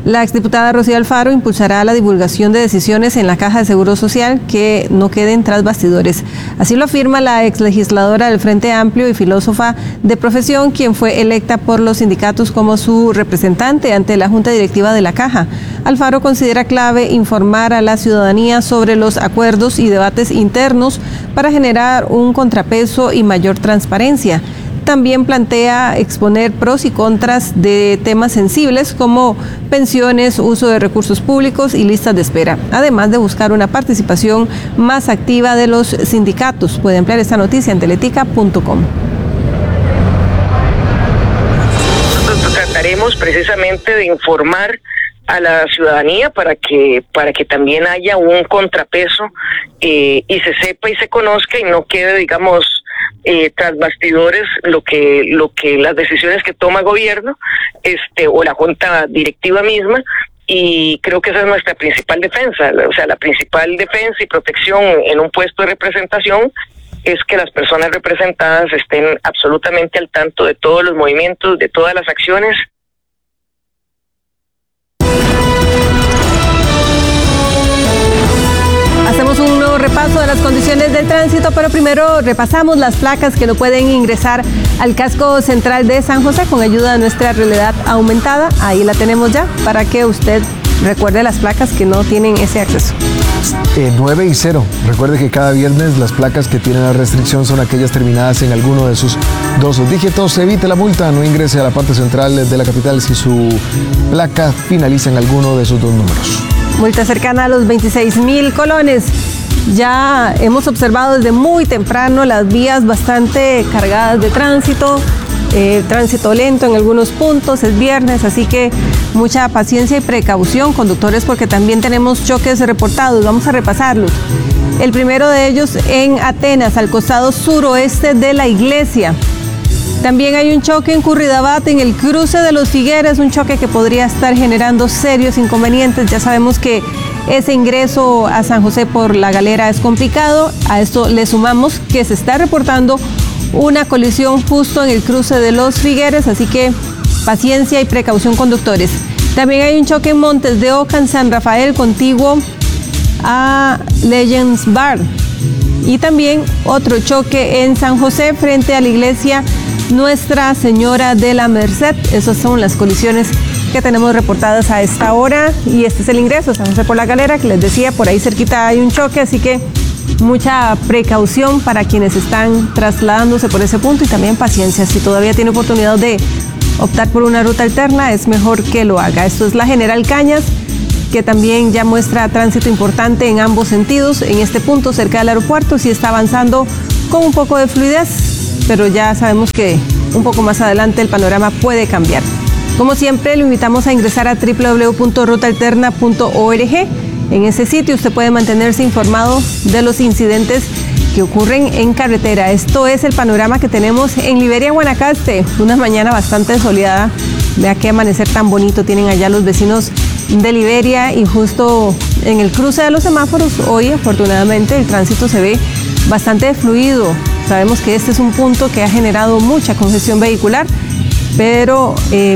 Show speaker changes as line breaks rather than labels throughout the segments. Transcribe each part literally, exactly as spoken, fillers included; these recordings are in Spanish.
La exdiputada Rocío Alfaro impulsará la divulgación de decisiones en la Caja de Seguro Social que no queden tras bastidores. Así lo afirma la exlegisladora del Frente Amplio y filósofa de profesión, quien fue electa por los sindicatos como su representante ante la Junta Directiva de la Caja. Alfaro considera clave informar a la ciudadanía sobre los acuerdos y debates internos para generar un contrapeso y mayor transparencia. También plantea exponer pros y contras de temas sensibles como pensiones, uso de recursos públicos y listas de espera, además de buscar una participación más activa de los sindicatos. Puede ampliar esta noticia en teletica punto com.
Nosotros trataremos precisamente de informar a la ciudadanía para que para que también haya un contrapeso eh, y se sepa y se conozca y no quede, digamos, eh, tras bastidores lo que lo que las decisiones que toma el gobierno este o la junta directiva misma. Y creo que esa es nuestra principal defensa, o sea, la principal defensa y protección en un puesto de representación es que las personas representadas estén absolutamente al tanto de todos los movimientos, de todas las acciones.
Hacemos un nuevo repaso de las condiciones del tránsito, pero primero repasamos las placas que no pueden ingresar al casco central de San José con ayuda de nuestra realidad aumentada. Ahí la tenemos ya para que usted recuerde las placas que no tienen ese acceso.
Eh, nueve y cero. Recuerde que cada viernes las placas que tienen la restricción son aquellas terminadas en alguno de sus dos dígitos. Evite la multa, no ingrese a la parte central de la capital si su placa finaliza en alguno de sus dos números.
Multa cercana a los veintiséis mil colones. Ya hemos observado desde muy temprano las vías bastante cargadas de tránsito, eh, tránsito lento en algunos puntos, es viernes, así que mucha paciencia y precaución, conductores, porque también tenemos choques reportados. Vamos a repasarlos. El primero de ellos en Atenas, al costado suroeste de la iglesia. También hay un choque en Curridabat, en el cruce de los Figueres, un choque que podría estar generando serios inconvenientes. Ya sabemos que ese ingreso a San José por La Galera es complicado. A esto le sumamos que se está reportando una colisión justo en el cruce de los Figueres, así que paciencia y precaución, conductores. También hay un choque en Montes de Oca, en San Rafael, contiguo a Legends Bar. Y también otro choque en San José frente a la iglesia Nuestra Señora de la Merced. Esas son las colisiones que tenemos reportadas a esta hora. Y este es el ingreso a San José por La Galera, que les decía, por ahí cerquita hay un choque, así que mucha precaución para quienes están trasladándose por ese punto y también paciencia. Si todavía tiene oportunidad de optar por una ruta alterna, es mejor que lo haga. Esto es la General Cañas, que también ya muestra tránsito importante en ambos sentidos. En este punto, cerca del aeropuerto, sí está avanzando con un poco de fluidez, pero ya sabemos que un poco más adelante el panorama puede cambiar. Como siempre, lo invitamos a ingresar a doble u doble u doble u punto ruta alterna punto org. En ese sitio usted puede mantenerse informado de los incidentes que ocurren en carretera. Esto es el panorama que tenemos en Liberia, Guanacaste. Una mañana bastante soleada. Vea qué amanecer tan bonito tienen allá los vecinos de Liberia, y justo en el cruce de los semáforos hoy afortunadamente el tránsito se ve bastante fluido. Sabemos que este es un punto que ha generado mucha congestión vehicular, pero eh,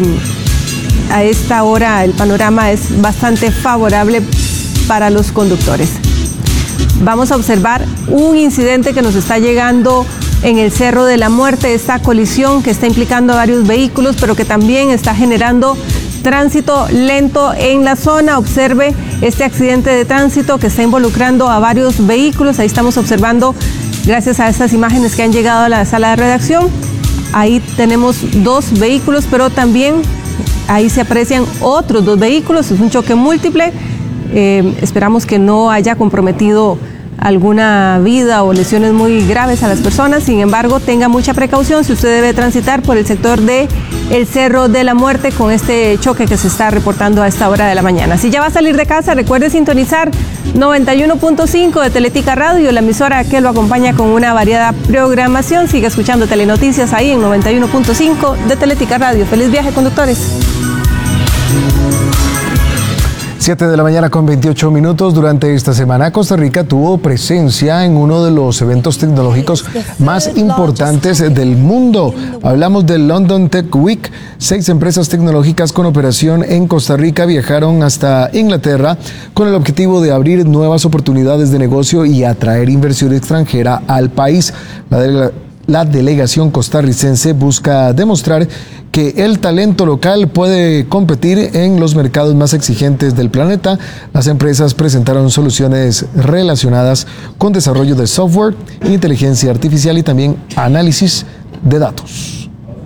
a esta hora el panorama es bastante favorable para los conductores. Vamos a observar un incidente que nos está llegando en el Cerro de la Muerte, esta colisión que está implicando a varios vehículos, pero que también está generando tránsito lento en la zona. Observe este accidente de tránsito que está involucrando a varios vehículos. Ahí estamos observando, gracias a estas imágenes que han llegado a la sala de redacción, ahí tenemos dos vehículos, pero también ahí se aprecian otros dos vehículos. Es un choque múltiple. Eh, esperamos que no haya comprometido alguna vida o lesiones muy graves a las personas. Sin embargo, tenga mucha precaución si usted debe transitar por el sector de el Cerro de la Muerte con este choque que se está reportando a esta hora de la mañana. Si ya va a salir de casa, recuerde sintonizar noventa y uno punto cinco de Teletica Radio, la emisora que lo acompaña con una variada programación. Siga escuchando Telenoticias ahí en noventa y uno punto cinco de Teletica Radio. Feliz viaje, conductores.
siete de la mañana con veintiocho minutos. Durante esta semana, Costa Rica tuvo presencia en uno de los eventos tecnológicos más importantes del mundo. Hablamos del London Tech Week. Seis empresas tecnológicas con operación en Costa Rica viajaron hasta Inglaterra con el objetivo de abrir nuevas oportunidades de negocio y atraer inversión extranjera al país. La delega- La delegación costarricense busca demostrar que el talento local puede competir en los mercados más exigentes del planeta. Las empresas presentaron soluciones relacionadas con desarrollo de software, inteligencia artificial y también análisis de datos.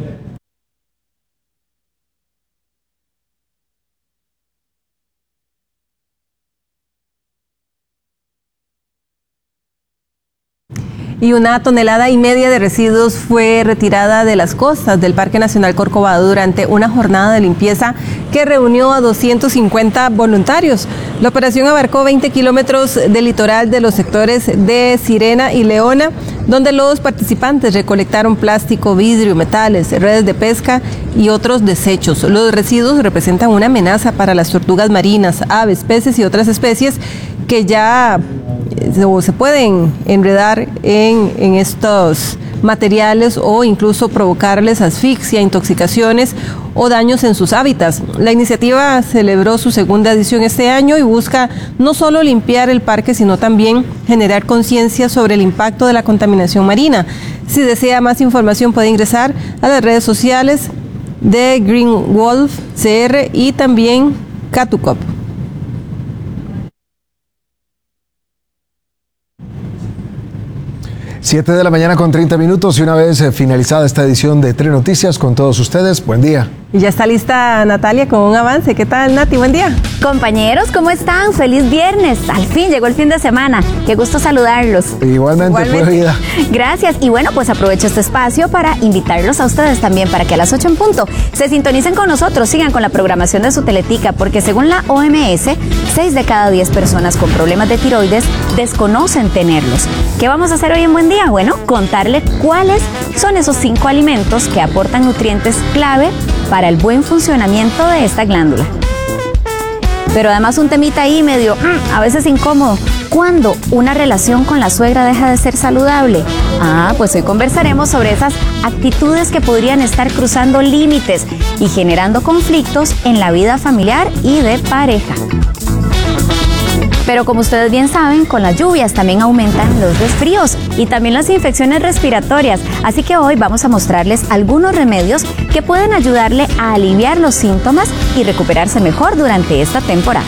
Y una tonelada y media de residuos fue retirada de las costas del Parque Nacional Corcovado durante una jornada de limpieza que reunió a doscientos cincuenta voluntarios. La operación abarcó veinte kilómetros del litoral de los sectores de Sirena y Leona, donde los participantes recolectaron plástico, vidrio, metales, redes de pesca y otros desechos. Los residuos representan una amenaza para las tortugas marinas, aves, peces y otras especies que ya o se pueden enredar en, en estos materiales o incluso provocarles asfixia, intoxicaciones o daños en sus hábitats. La iniciativa celebró su segunda edición este año y busca no solo limpiar el parque, sino también generar conciencia sobre el impacto de la contaminación marina. Si desea más información puede ingresar a las redes sociales de Green Wolf C R y también Catucop.
siete de la mañana con treinta minutos y una vez finalizada esta edición de Tres Noticias con todos ustedes, buen día.
Y ya está lista Natalia con un avance. ¿Qué tal, Nati? Buen día.
Compañeros, ¿cómo están? Feliz viernes. Al fin llegó el fin de semana. Qué gusto saludarlos.
Igualmente,
Igualmente.
Pura vida.
Gracias. Y bueno, pues aprovecho este espacio para invitarlos a ustedes también para que a las ocho en punto se sintonicen con nosotros, sigan con la programación de su Teletica, porque según la O M S, seis de cada diez personas con problemas de tiroides desconocen tenerlos. ¿Qué vamos a hacer hoy en Buen Día? Bueno, contarle cuáles son esos cinco alimentos que aportan nutrientes clave para el buen funcionamiento de esta glándula. Pero además un temita ahí medio, mmm, a veces incómodo. ¿Cuándo una relación con la suegra deja de ser saludable? Ah, pues hoy conversaremos sobre esas actitudes que podrían estar cruzando límites y generando conflictos en la vida familiar y de pareja. Pero como ustedes bien saben, con las lluvias también aumentan los resfríos y también las infecciones respiratorias. Así que hoy vamos a mostrarles algunos remedios que pueden ayudarle a aliviar los síntomas y recuperarse mejor durante esta temporada.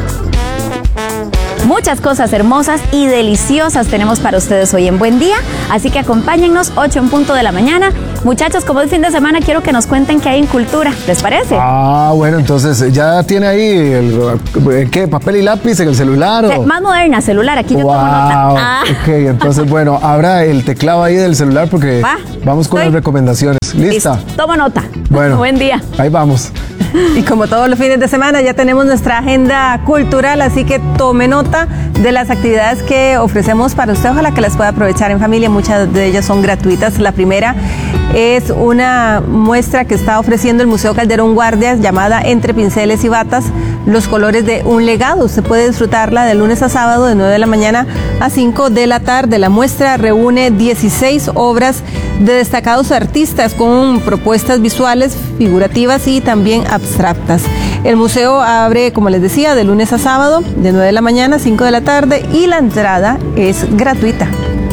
Muchas cosas hermosas y deliciosas tenemos para ustedes hoy en Buen Día, así que acompáñennos ocho en punto de la mañana. Muchachos, como es fin de semana, quiero que nos cuenten qué hay en cultura, ¿les parece?
Ah, bueno, entonces, ¿ya tiene ahí el, qué, papel y lápiz en el celular? O?
Más moderna, celular, aquí yo
wow,
tomo nota. Ah.
Ok, entonces, bueno, habrá el teclado ahí del celular porque
Va,
vamos con
estoy.
las recomendaciones. ¿Lista?
Listo, tomo nota.
Bueno,
Buen día.
Ahí vamos.
Y como todos los fines de semana ya tenemos nuestra agenda cultural, así que tome nota de las actividades que ofrecemos para usted. Ojalá que las pueda aprovechar en familia, muchas de ellas son gratuitas. La primera es una muestra que está ofreciendo el Museo Calderón Guardias llamada Entre Pinceles y Batas, los colores de un legado. Se puede disfrutarla de lunes a sábado de nueve de la mañana a cinco de la tarde. La muestra reúne dieciséis obras de destacados artistas con propuestas visuales, figurativas y también abstractas. El museo abre, como les decía, de lunes a sábado de nueve de la mañana a cinco de la tarde y la entrada es gratuita.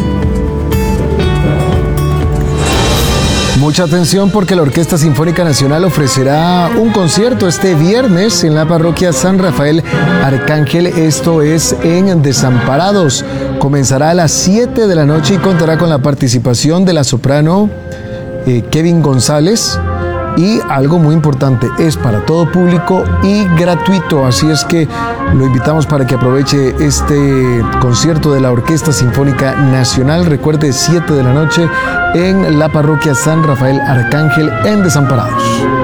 Mucha atención porque la Orquesta Sinfónica Nacional ofrecerá un concierto este viernes en la parroquia San Rafael Arcángel, esto es en Desamparados. Comenzará a las siete de la noche y contará con la participación de la soprano eh, Kevin González. Y algo muy importante, es para todo público y gratuito, así es que lo invitamos para que aproveche este concierto de la Orquesta Sinfónica Nacional. Recuerde, siete de la noche en la parroquia San Rafael Arcángel en Desamparados.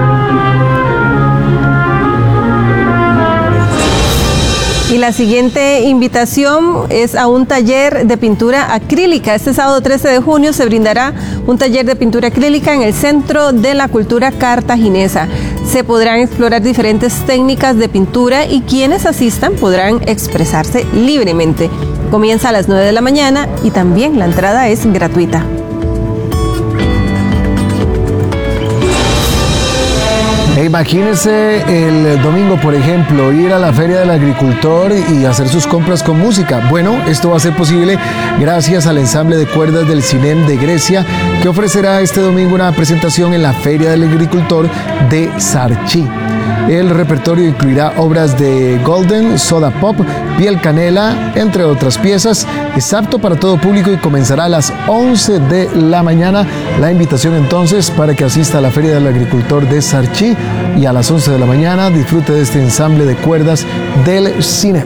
Y la siguiente invitación es a un taller de pintura acrílica. Este sábado trece de junio se brindará un taller de pintura acrílica en el Centro de la Cultura Cartaginesa. Se podrán explorar diferentes técnicas de pintura y quienes asistan podrán expresarse libremente. Comienza a las nueve de la mañana y también la entrada es gratuita.
Imagínense el domingo, por ejemplo, ir a la Feria del Agricultor y hacer sus compras con música. Bueno, esto va a ser posible gracias al ensamble de cuerdas del Cinem de Grecia, que ofrecerá este domingo una presentación en la Feria del Agricultor de Sarchi. El repertorio incluirá obras de Golden, Soda Pop, Piel Canela, entre otras piezas. Es apto para todo público y comenzará a las once de la mañana. La invitación entonces para que asista a la Feria del Agricultor de Sarchi y a las once de la mañana disfrute de este ensamble de cuerdas del Cinem.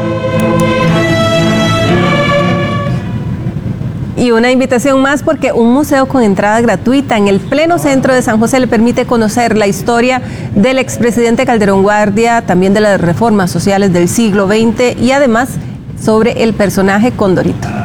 Y una invitación más porque un museo con entrada gratuita en el pleno centro de San José le permite conocer la historia del expresidente Calderón Guardia, también de las reformas sociales del siglo veinte y además sobre el personaje Condorito.